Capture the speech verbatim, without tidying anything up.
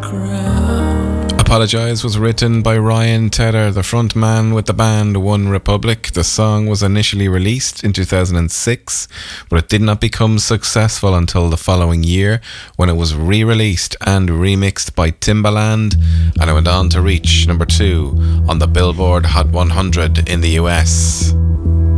Apologise was written by Ryan Tedder, the frontman with the band One Republic. The song was initially released in two thousand six, but it did not become successful until the following year when it was re-released and remixed by Timbaland, and it went on to reach number two on the Billboard Hot one hundred in the U S.